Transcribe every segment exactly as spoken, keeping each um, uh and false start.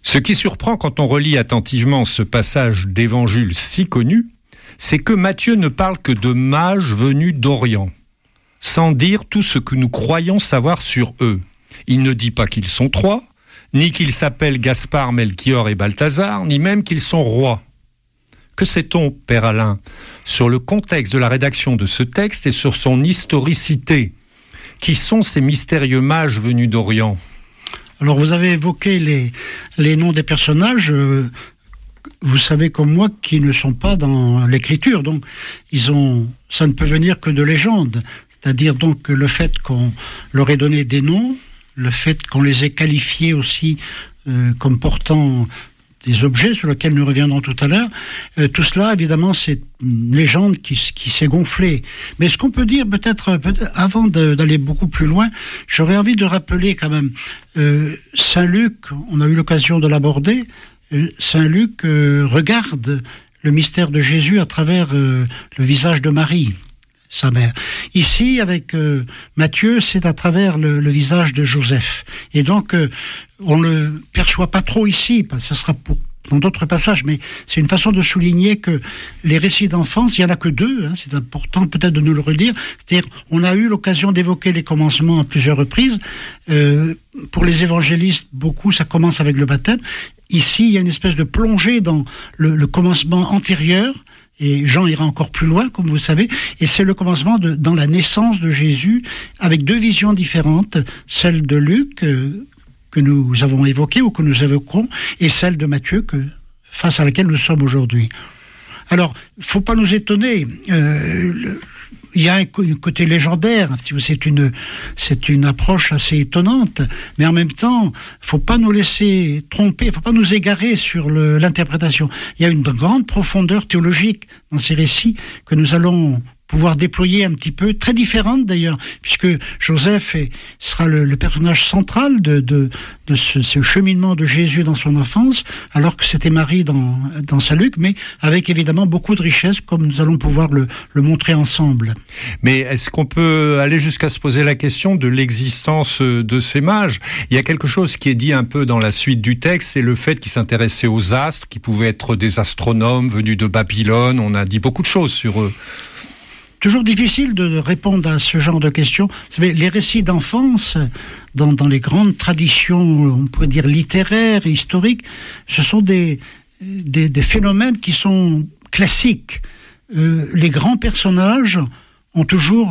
Ce qui surprend quand on relit attentivement ce passage d'évangile si connu, c'est que Matthieu ne parle que de mages venus d'Orient, sans dire tout ce que nous croyons savoir sur eux. Il ne dit pas qu'ils sont trois, ni qu'ils s'appellent Gaspard, Melchior et Balthazar, ni même qu'ils sont rois. Que sait-on, Père Alain, sur le contexte de la rédaction de ce texte et sur son historicité? Qui sont ces mystérieux mages venus d'Orient? Alors, vous avez évoqué les, les noms des personnages. Euh, vous savez comme moi qu'ils ne sont pas dans l'écriture. Donc, ils ont, ça ne peut venir que de légendes. C'est-à-dire donc que le fait qu'on leur ait donné des noms, le fait qu'on les ait qualifiés aussi euh, comme portant des objets sur lesquels nous reviendrons tout à l'heure, euh, tout cela, évidemment, c'est une légende qui, qui s'est gonflée. Mais ce qu'on peut dire, peut-être, peut-être avant de, d'aller beaucoup plus loin, j'aurais envie de rappeler quand même, euh, Saint Luc, on a eu l'occasion de l'aborder, euh, Saint Luc euh, regarde le mystère de Jésus à travers euh, le visage de Marie, sa mère. Ici, avec euh, Matthieu, c'est à travers le, le visage de Joseph. Et donc, euh, on ne le perçoit pas trop ici, parce que ce sera pour, dans d'autres passages, mais c'est une façon de souligner que les récits d'enfance, il n'y en a que deux, hein, c'est important peut-être de nous le redire, c'est-à-dire on a eu l'occasion d'évoquer les commencements à plusieurs reprises. Euh, pour les évangélistes, beaucoup, ça commence avec le baptême. Ici, il y a une espèce de plongée dans le, le commencement antérieur, et Jean ira encore plus loin, comme vous le savez, et c'est le commencement de, dans la naissance de Jésus, avec deux visions différentes, celle de Luc, euh, que nous avons évoquée, ou que nous évoquerons, et celle de Matthieu, que, face à laquelle nous sommes aujourd'hui. Alors, il ne faut pas nous étonner, euh, le, il y a un côté légendaire, c'est une, c'est une approche assez étonnante, mais en même temps, il ne faut pas nous laisser tromper, il ne faut pas nous égarer sur le, l'interprétation. Il y a une grande profondeur théologique dans ces récits que nous allons pouvoir déployer un petit peu, très différente d'ailleurs, puisque Joseph est, sera le, le personnage central de, de, de ce, ce cheminement de Jésus dans son enfance, alors que c'était Marie dans, dans Saint Luc, mais avec évidemment beaucoup de richesse, comme nous allons pouvoir le, le montrer ensemble. Mais est-ce qu'on peut aller jusqu'à se poser la question de l'existence de ces mages? Il y a quelque chose qui est dit un peu dans la suite du texte, c'est le fait qu'ils s'intéressaient aux astres, qui pouvaient être des astronomes venus de Babylone, on a dit beaucoup de choses sur eux. Toujours difficile de répondre à ce genre de questions. Vous savez, les récits d'enfance, dans, dans les grandes traditions, on pourrait dire littéraires et historiques, ce sont des, des, des phénomènes qui sont classiques. Euh, les grands personnages ont toujours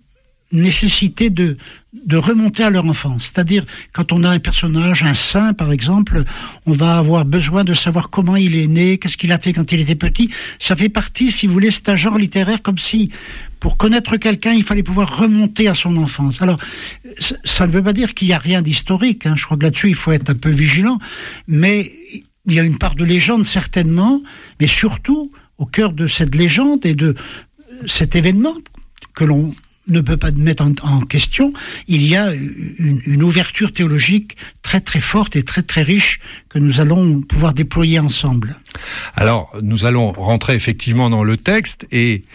nécessité de, de remonter à leur enfance. C'est-à-dire, quand on a un personnage, un saint par exemple, on va avoir besoin de savoir comment il est né, qu'est-ce qu'il a fait quand il était petit. Ça fait partie, si vous voulez, c'est un genre littéraire comme si, pour connaître quelqu'un, il fallait pouvoir remonter à son enfance. Alors, ça ne veut pas dire qu'il n'y a rien d'historique, hein. Je crois que là-dessus, il faut être un peu vigilant, mais il y a une part de légende certainement, mais surtout, au cœur de cette légende et de cet événement que l'on ne peut pas mettre en, en question, il y a une, une ouverture théologique très très forte et très très riche que nous allons pouvoir déployer ensemble. Alors, nous allons rentrer effectivement dans le texte et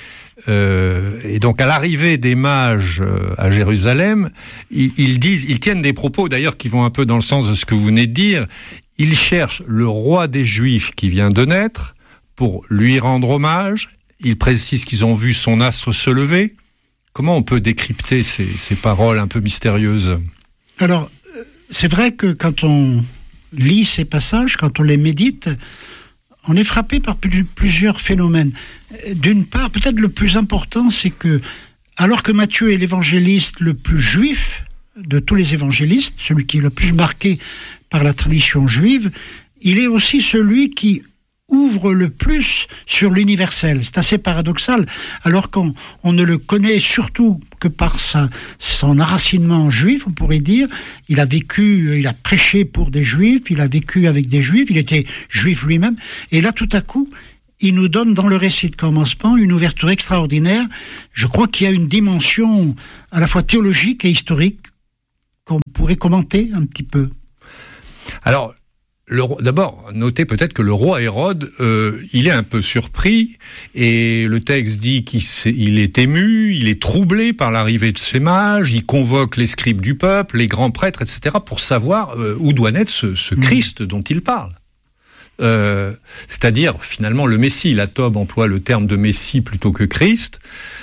Euh, et donc à l'arrivée des mages euh, à Jérusalem, ils, ils disent, ils tiennent des propos d'ailleurs qui vont un peu dans le sens de ce que vous venez de dire. Ils cherchent le roi des Juifs qui vient de naître pour lui rendre hommage. Ils précisent qu'ils ont vu son astre se lever. Comment on peut décrypter ces, ces paroles un peu mystérieuses? Alors, c'est vrai que quand on lit ces passages, quand on les médite, on est frappé par plusieurs phénomènes. D'une part, peut-être le plus important, c'est que, alors que Matthieu est l'évangéliste le plus juif de tous les évangélistes, celui qui est le plus marqué par la tradition juive, il est aussi celui qui ouvre le plus sur l'universel. C'est assez paradoxal, alors qu'on on ne le connaît surtout que par sa, son enracinement juif, on pourrait dire. Il a vécu, il a prêché pour des juifs, il a vécu avec des juifs, il était juif lui-même, et là tout à coup, il nous donne dans le récit de commencement une ouverture extraordinaire. Je crois qu'il y a une dimension à la fois théologique et historique qu'on pourrait commenter un petit peu. Alors, le, d'abord, notez peut-être que le roi Hérode, euh, il est un peu surpris, et le texte dit qu'il il est ému, il est troublé par l'arrivée de ces mages, il convoque les scribes du peuple, les grands prêtres, et cetera, pour savoir euh, où doit naître ce, ce Christ dont il parle. Euh, c'est-à-dire, finalement, le Messie. La Tobe emploie le terme de Messie plutôt que Christ.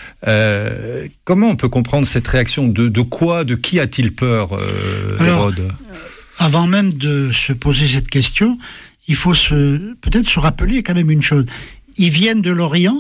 Euh, comment on peut comprendre cette réaction ? De, de quoi, de qui a-t-il peur, euh, Alors, Hérode ? Avant même de se poser cette question, il faut se, peut-être se rappeler quand même une chose. Ils viennent de l'Orient,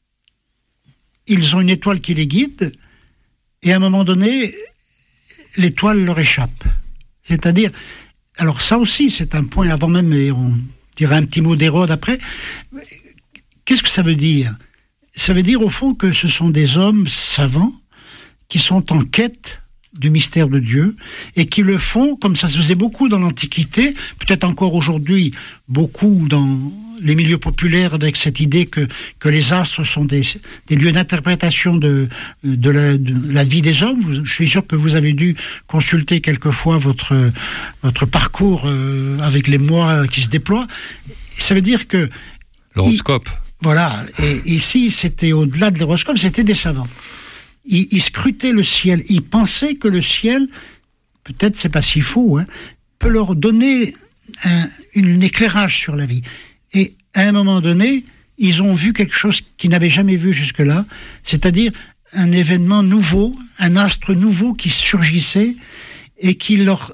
ils ont une étoile qui les guide, et à un moment donné, l'étoile leur échappe. C'est-à-dire, alors ça aussi, c'est un point avant même, et on dira un petit mot d'Hérode après. Qu'est-ce que ça veut dire ? Ça veut dire au fond que ce sont des hommes savants qui sont en quête du mystère de Dieu, et qui le font, comme ça se faisait beaucoup dans l'Antiquité, peut-être encore aujourd'hui, beaucoup dans les milieux populaires, avec cette idée que, que les astres sont des, des lieux d'interprétation de, de, la, de la vie des hommes. Je suis sûr que vous avez dû consulter quelquefois votre, votre parcours euh, avec les mois qui se déploient. Ça veut dire que... L'horoscope. Il, voilà, et ici, c'était au-delà de l'horoscope, c'était des savants. Ils, ils scrutaient le ciel, ils pensaient que le ciel, peut-être c'est pas si faux, hein, peut leur donner un, un éclairage sur la vie. Et à un moment donné, ils ont vu quelque chose qu'ils n'avaient jamais vu jusque-là, c'est-à-dire un événement nouveau, un astre nouveau qui surgissait et qui, leur,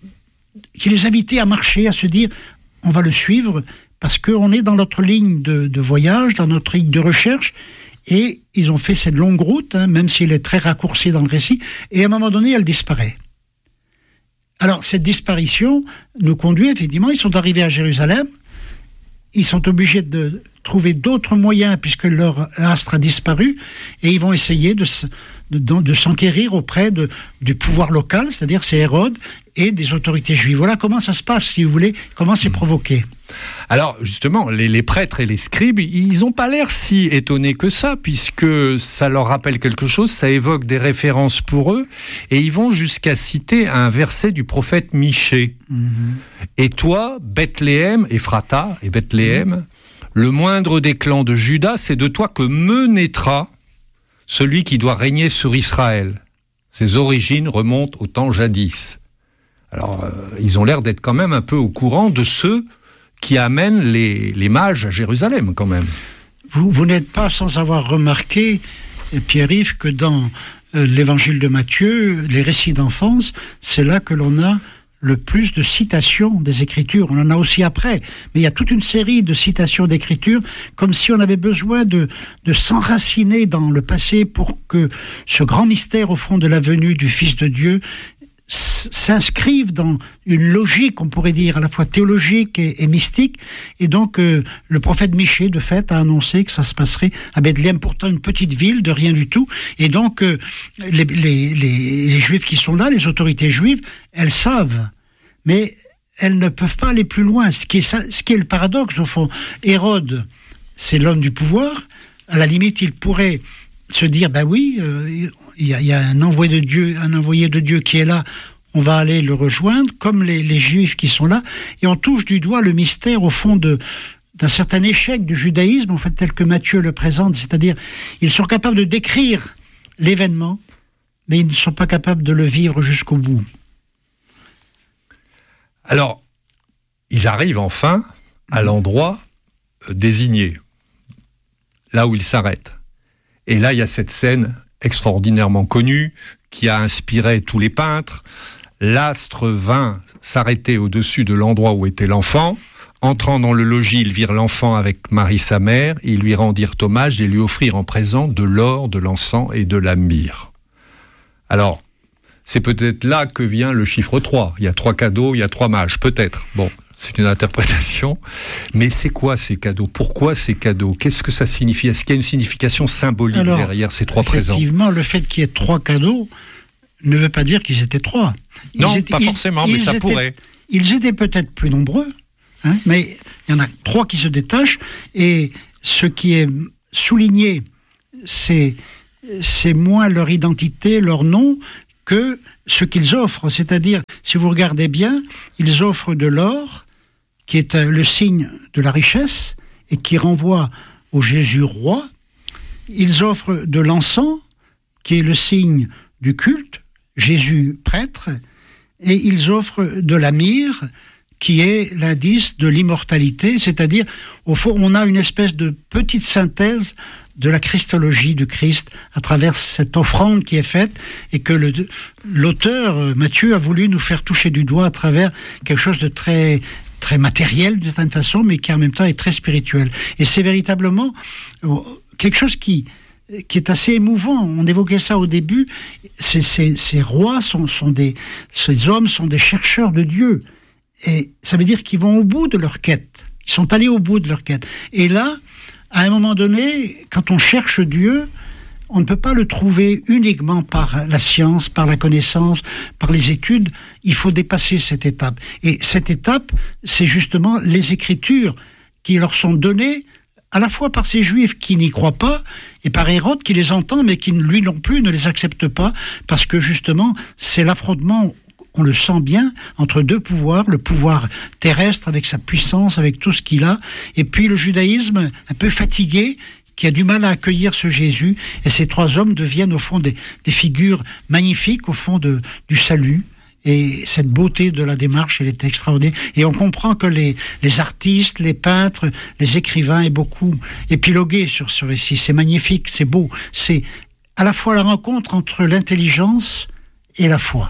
qui les invitait à marcher, à se dire on va le suivre parce qu'on est dans notre ligne de, de voyage, dans notre ligne de recherche. Et ils ont fait cette longue route, hein, même s'il est très raccourci dans le récit, et à un moment donné, elle disparaît. Alors, cette disparition nous conduit, effectivement, ils sont arrivés à Jérusalem, ils sont obligés de trouver d'autres moyens, puisque leur astre a disparu, et ils vont essayer de, de, de s'enquérir auprès de, du pouvoir local, c'est-à-dire c'est Hérode, et des autorités juives. Voilà comment ça se passe, si vous voulez, comment c'est provoqué. Alors, justement, les, les prêtres et les scribes, ils n'ont pas l'air si étonnés que ça, puisque ça leur rappelle quelque chose, ça évoque des références pour eux, et ils vont jusqu'à citer un verset du prophète Michée. Mm-hmm. Et toi, Bethléem, Ephrata et Bethléem, mm-hmm. le moindre des clans de Juda, c'est de toi que me naîtra celui qui doit régner sur Israël. Ses origines remontent au temps jadis. Alors, euh, ils ont l'air d'être quand même un peu au courant de ceux qui amènent les, les mages à Jérusalem, quand même. Vous, vous n'êtes pas sans avoir remarqué, Pierre-Yves, que dans euh, l'évangile de Matthieu, les récits d'enfance, c'est là que l'on a le plus de citations des Écritures. On en a aussi après, mais il y a toute une série de citations d'Écritures, comme si on avait besoin de, de s'enraciner dans le passé pour que ce grand mystère, au fond, de la venue du Fils de Dieu s'inscrivent dans une logique, on pourrait dire, à la fois théologique et, et mystique. Et donc, euh, le prophète Michée, de fait, a annoncé que ça se passerait à Bethléem, pourtant une petite ville de rien du tout. Et donc, euh, les, les, les, les Juifs qui sont là, les autorités juives, elles savent, mais elles ne peuvent pas aller plus loin. Ce qui est, ça, ce qui est le paradoxe, au fond. Hérode, c'est l'homme du pouvoir. À la limite, il pourrait se dire, ben oui, euh, il y a, il y a un envoyé de Dieu, un envoyé de Dieu qui est là, on va aller le rejoindre, comme les, les Juifs qui sont là, et on touche du doigt le mystère, au fond, de, d'un certain échec du judaïsme, en fait, tel que Matthieu le présente, c'est-à-dire, ils sont capables de décrire l'événement, mais ils ne sont pas capables de le vivre jusqu'au bout. Alors, ils arrivent enfin à l'endroit désigné, là où ils s'arrêtent. Et là, il y a cette scène extraordinairement connue qui a inspiré tous les peintres. L'astre vint s'arrêter au-dessus de l'endroit où était l'enfant. Entrant dans le logis, ils virent l'enfant avec Marie sa mère. Ils lui rendirent hommage et lui offrirent en présent de l'or, de l'encens et de la myrrhe. Alors, c'est peut-être là que vient le chiffre trois. Il y a trois cadeaux, il y a trois mages, peut-être. Bon, c'est une interprétation. Mais c'est quoi ces cadeaux ? Pourquoi ces cadeaux ? Qu'est-ce que ça signifie ? Est-ce qu'il y a une signification symbolique Alors, derrière ces trois présents ? Effectivement, le fait qu'il y ait trois cadeaux ne veut pas dire qu'ils étaient trois. Ils non, étaient, pas forcément, ils, mais ils ça étaient, pourrait. Ils étaient peut-être plus nombreux, hein, mais il y en a trois qui se détachent. Et ce qui est souligné, c'est, c'est moins leur identité, leur nom, que ce qu'ils offrent. C'est-à-dire, si vous regardez bien, ils offrent de l'or, qui est le signe de la richesse et qui renvoie au Jésus roi. Ils offrent de l'encens, qui est le signe du culte, Jésus prêtre, et ils offrent de la myrrhe, qui est l'indice de l'immortalité, c'est-à-dire, au fond, on a une espèce de petite synthèse de la christologie du Christ à travers cette offrande qui est faite et que le, l'auteur, Matthieu, a voulu nous faire toucher du doigt à travers quelque chose de très, très matériel d'une certaine façon, mais qui en même temps est très spirituel. Et c'est véritablement quelque chose qui, qui est assez émouvant. On évoquait ça au début. Ces, ces, ces rois, sont, sont des, ces hommes sont des chercheurs de Dieu. Et ça veut dire qu'ils vont au bout de leur quête. Ils sont allés au bout de leur quête. Et là, à un moment donné, quand on cherche Dieu, on ne peut pas le trouver uniquement par la science, par la connaissance, par les études. Il faut dépasser cette étape. Et cette étape, c'est justement les Écritures qui leur sont données à la fois par ces Juifs qui n'y croient pas et par Hérode qui les entend mais qui, lui non plus, ne les accepte pas parce que justement, c'est l'affrontement, on le sent bien, entre deux pouvoirs, le pouvoir terrestre avec sa puissance, avec tout ce qu'il a, et puis le judaïsme un peu fatigué, qui a du mal à accueillir ce Jésus, et ces trois hommes deviennent au fond des, des figures magnifiques au fond de, du salut, et cette beauté de la démarche, elle est extraordinaire, et on comprend que les, les artistes, les peintres, les écrivains aient beaucoup épilogué sur ce récit, c'est magnifique, c'est beau, c'est à la fois la rencontre entre l'intelligence et la foi.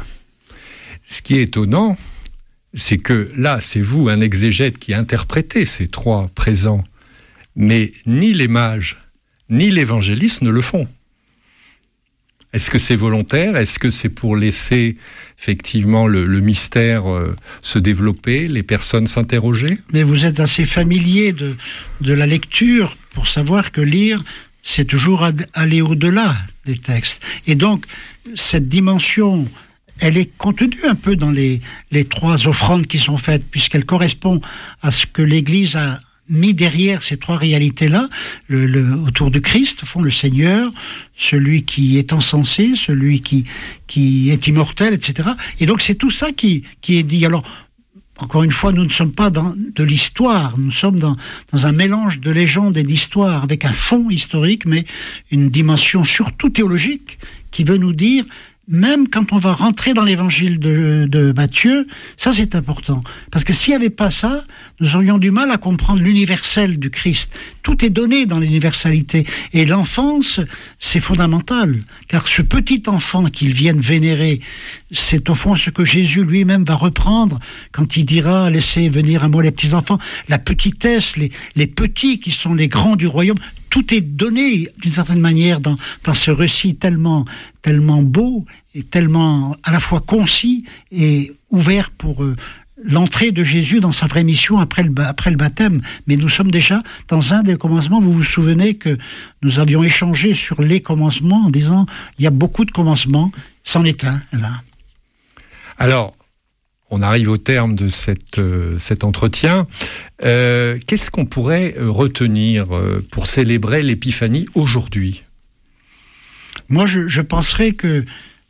Ce qui est étonnant, c'est que là, c'est vous, un exégète, qui interprétez ces trois présents, mais ni les mages, ni l'évangéliste ne le font. Est-ce que c'est volontaire ? Est-ce que c'est pour laisser effectivement le, le mystère euh, se développer, les personnes s'interroger ? Mais vous êtes assez familier de, de la lecture pour savoir que lire, c'est toujours ad, aller au-delà des textes. Et donc, cette dimension, elle est contenue un peu dans les, les trois offrandes qui sont faites, puisqu'elle correspond à ce que l'Église a mis derrière ces trois réalités-là, le, le, autour du Christ, au fond, le Seigneur, celui qui est encensé, celui qui, qui est immortel, et cetera. Et donc c'est tout ça qui, qui est dit. Alors, encore une fois, nous ne sommes pas dans de l'histoire, nous sommes dans, dans un mélange de légende et d'histoire, avec un fond historique, mais une dimension surtout théologique, qui veut nous dire, même quand on va rentrer dans l'évangile de, de Matthieu, ça c'est important. Parce que s'il n'y avait pas ça, nous aurions du mal à comprendre l'universel du Christ. Tout est donné dans l'universalité. Et l'enfance, c'est fondamental. Car ce petit enfant qu'ils viennent vénérer, c'est au fond ce que Jésus lui-même va reprendre quand il dira « Laissez venir à moi les petits-enfants ». La petitesse, les, les petits qui sont les grands du royaume, tout est donné d'une certaine manière dans, dans ce récit tellement, tellement beau et tellement à la fois concis et ouvert pour euh, l'entrée de Jésus dans sa vraie mission après le, après le baptême. Mais nous sommes déjà dans un des commencements. Vous vous souvenez que nous avions échangé sur les commencements en disant il y a beaucoup de commencements, c'en est un là. Alors, on arrive au terme de cette, euh, cet entretien. Euh, qu'est-ce qu'on pourrait retenir euh, pour célébrer l'Épiphanie aujourd'hui ? Moi, je, je penserais que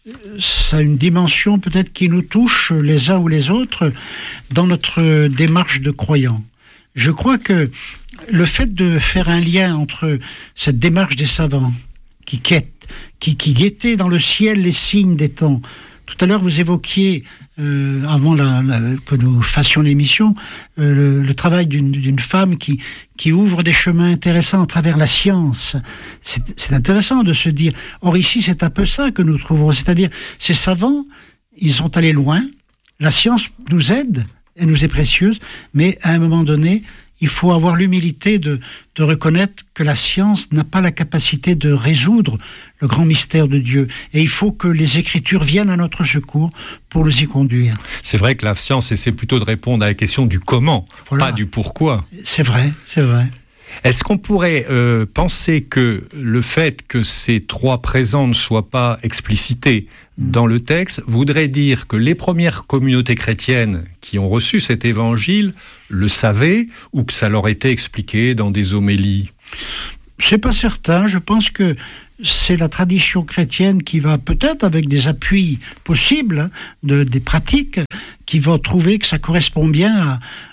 ça a une dimension peut-être qui nous touche les uns ou les autres dans notre démarche de croyants. Je crois que le fait de faire un lien entre cette démarche des savants qui quêtent, qui, qui guettaient dans le ciel les signes des temps. Tout à l'heure, vous évoquiez, euh, avant la, la, que nous fassions l'émission, euh, le, le travail d'une, d'une femme qui, qui ouvre des chemins intéressants à travers la science. C'est, c'est intéressant de se dire... Or ici, c'est un peu ça que nous trouvons. C'est-à-dire, ces savants, ils sont allés loin. La science nous aide, elle nous est précieuse, mais à un moment donné, il faut avoir l'humilité de, de reconnaître que la science n'a pas la capacité de résoudre le grand mystère de Dieu. Et il faut que les Écritures viennent à notre secours pour nous y conduire. C'est vrai que la science essaie plutôt de répondre à la question du comment, voilà. Pas du pourquoi. C'est vrai, c'est vrai. Est-ce qu'on pourrait euh, penser que le fait que ces trois présents ne soient pas explicités mmh. dans le texte voudrait dire que les premières communautés chrétiennes qui ont reçu cet évangile le savaient ou que ça leur était expliqué dans des homélies ? C'est pas certain. Je pense que c'est la tradition chrétienne qui va peut-être, avec des appuis possibles, hein, de, des pratiques, qui va trouver que ça correspond bien à,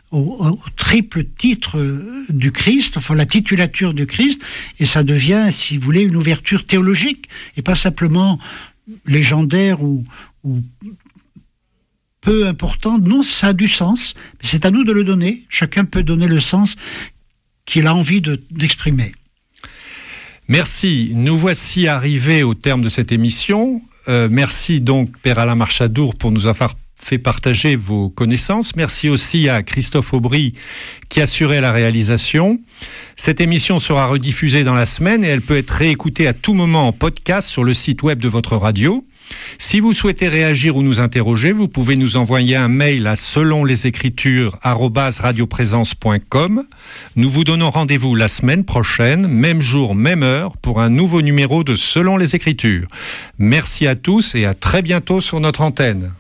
au, au triple titre du Christ, enfin la titulature du Christ, et ça devient, si vous voulez, une ouverture théologique, et pas simplement légendaire ou, ou peu importante. Non, ça a du sens, mais c'est à nous de le donner. Chacun peut donner le sens qu'il a envie de, d'exprimer. Merci. Nous voici arrivés au terme de cette émission. Euh, merci donc, Père Alain Marchadour, pour nous avoir fait partager vos connaissances. Merci aussi à Christophe Aubry qui assurait la réalisation. Cette émission sera rediffusée dans la semaine et elle peut être réécoutée à tout moment en podcast sur le site web de votre radio. Si vous souhaitez réagir ou nous interroger, vous pouvez nous envoyer un mail à selon les écritures arobase radioprésence point com. Nous vous donnons rendez-vous la semaine prochaine, même jour, même heure, pour un nouveau numéro de Selon les Écritures. Merci à tous et à très bientôt sur notre antenne.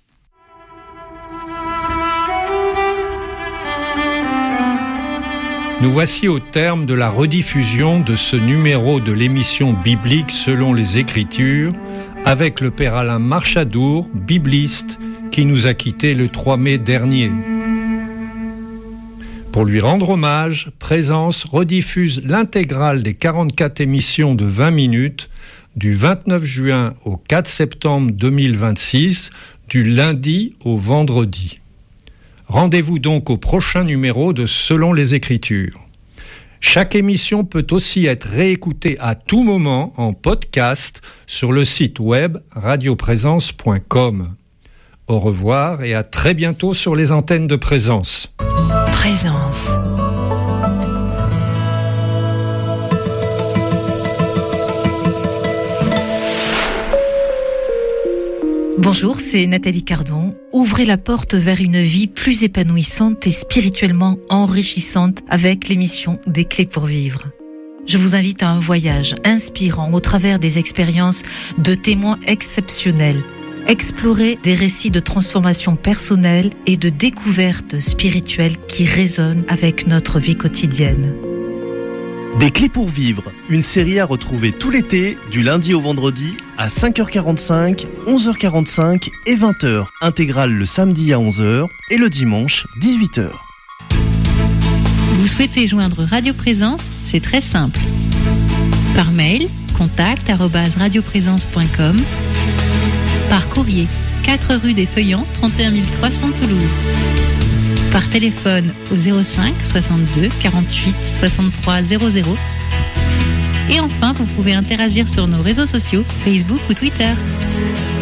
Nous voici au terme de la rediffusion de ce numéro de l'émission biblique Selon les Écritures, avec le Père Alain Marchadour, bibliste, qui nous a quittés le trois mai dernier. Pour lui rendre hommage, Présence rediffuse l'intégrale des quarante-quatre émissions de vingt minutes du vingt-neuf juin au quatre septembre deux mille vingt-six, du lundi au vendredi. Rendez-vous donc au prochain numéro de Selon les Écritures. Chaque émission peut aussi être réécoutée à tout moment en podcast sur le site web radioprésence point com. Au revoir et à très bientôt sur les antennes de Présence. Présence. Bonjour, c'est Nathalie Cardon. Ouvrez la porte vers une vie plus épanouissante et spirituellement enrichissante avec l'émission Des Clés pour Vivre. Je vous invite à un voyage inspirant au travers des expériences de témoins exceptionnels. Explorer des récits de transformation personnelle et de découverte spirituelle qui résonnent avec notre vie quotidienne. Des Clés pour Vivre, une série à retrouver tout l'été, du lundi au vendredi, à cinq heures quarante-cinq, onze heures quarante-cinq et vingt heures. Intégrale le samedi à onze heures et le dimanche dix-huit heures. Vous souhaitez joindre Radio Présence? C'est très simple. Par mail, contact arobase radioprésence point com. Par courrier, quatre rue des Feuillants, trente et un mille trois cents Toulouse. Par téléphone au zéro cinq soixante-deux quarante-huit soixante-trois zéro zéro. Et enfin, vous pouvez interagir sur nos réseaux sociaux, Facebook ou Twitter.